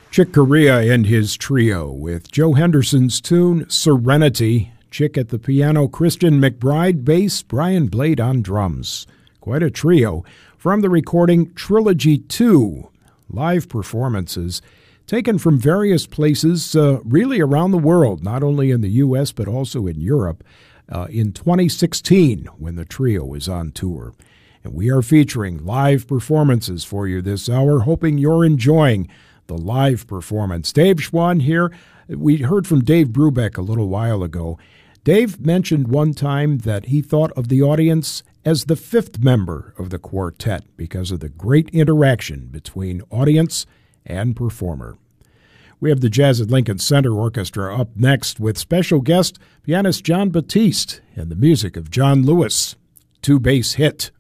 Chick Corea and his trio with Joe Henderson's tune Serenity. Chick at the piano, Christian McBride bass, Brian Blade on drums. Quite a trio from the recording Trilogy 2. Live performances taken from various places really around the world, not only in the U.S. but also in Europe, in 2016 when the trio was on tour. And we are featuring live performances for you this hour, hoping you're enjoying the live performance. Dave Schwann here. We heard from Dave Brubeck a little while ago. Dave mentioned one time that he thought of the audience as the fifth member of the quartet because of the great interaction between audience and performer. We have the Jazz at Lincoln Center Orchestra up next with special guest pianist Jon Batiste and the music of John Lewis. Two bass hit.